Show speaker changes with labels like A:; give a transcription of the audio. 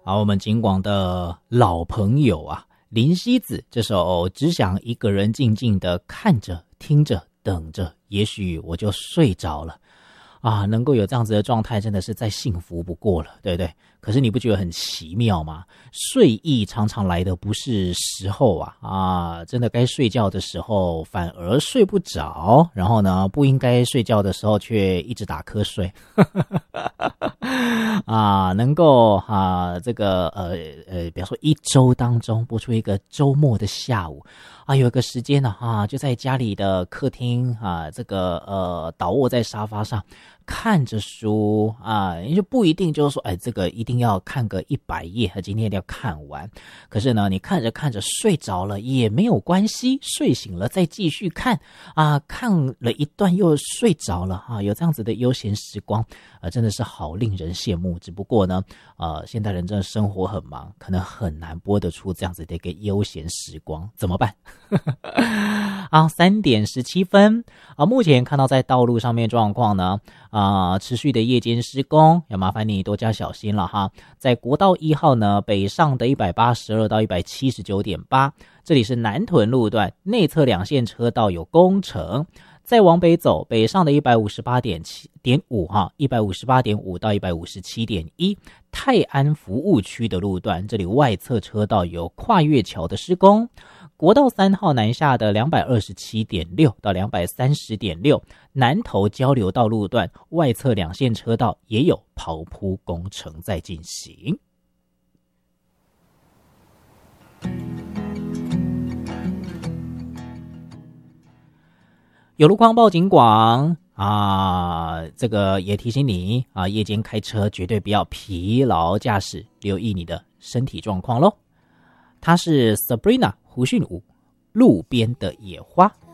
A: 好，我们警广的老朋友啊，林夕子这首《只想一个人静静的看着听着等着，也许我就睡着了》啊，能够有这样子的状态真的是再幸福不过了，对不对？可是你不觉得很奇妙吗？睡意常常来的不是时候啊，真的该睡觉的时候反而睡不着，然后呢不应该睡觉的时候却一直打瞌睡啊，能够这个比方说一周当中播出一个周末的下午啊，有一个时间呢就在家里的客厅这个倒卧在沙发上看着书你就不一定就是说这个一定要看个100页，今天一定要看完。可是呢，你看着看着睡着了也没有关系，睡醒了再继续看看了一段又睡着了有这样子的悠闲时光真的是好令人羡慕。只不过呢现代人真的生活很忙，可能很难播得出这样子的一个悠闲时光，怎么办3点17分目前看到在道路上面状况呢持续的夜间施工，要麻烦你多加小心了哈。在国道1号呢，北上的182到 179.8， 这里是南屯路段内侧2线车道有工程。再往北走，北上的 158.5 158.5到 157.1， 泰安服务区的路段，这里外侧车道有跨越桥的施工。国道3号南下的 227.6 到 230.6， 南投交流道路段外侧2线车道也有刨铺工程在进行。有路况报警广这个也提醒你夜间开车绝对不要疲劳驾驶，留意你的身体状况咯。它是 Sabrina 胡训武路边的野花。